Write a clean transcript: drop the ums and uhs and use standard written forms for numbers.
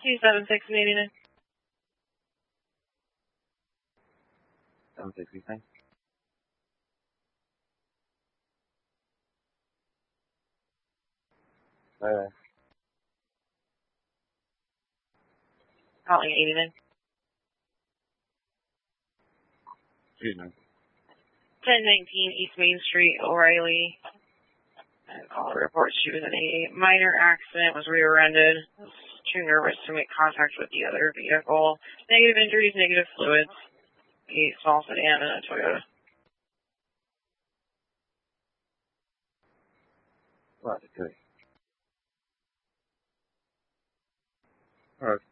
276 and 89. 769. Bye. Calling 89. 1019 East Main Street, O'Reilly. Caller reports she was in a minor accident, was rear-ended, was too nervous to make contact with the other vehicle. Negative injuries, negative fluids. A small sedan and a Toyota. Well, that's good. All right.